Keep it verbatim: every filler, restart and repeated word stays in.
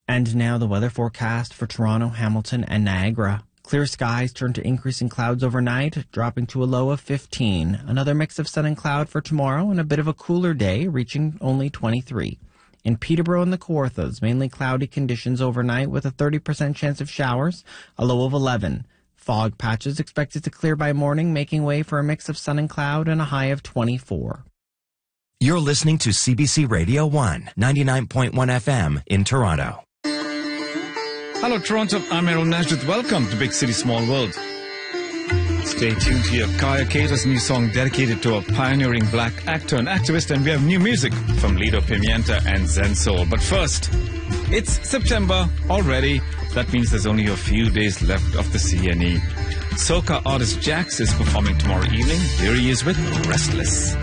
And now the weather forecast for Toronto, Hamilton, and Niagara. Clear skies turn to increasing clouds overnight, dropping to a low of fifteen. Another mix of sun and cloud for tomorrow, and a bit of a cooler day, reaching only twenty-three. In Peterborough and the Kawarthas, mainly cloudy conditions overnight with a thirty percent chance of showers, a low of eleven. Fog patches expected to clear by morning, making way for a mix of sun and cloud and a high of twenty-four. You're listening to C B C Radio one, ninety-nine point one F M in Toronto. Hello, Toronto. I'm Aaron Najdat. Welcome to Big City, Small World. Stay tuned to your Kaya Cater's new song dedicated to a pioneering black actor and activist, and we have new music from Lido Pimienta and Zen Soul. But first, it's September already. That means there's only a few days left of the C N E. Soca artist Jax is performing tomorrow evening. Here he is with Restless.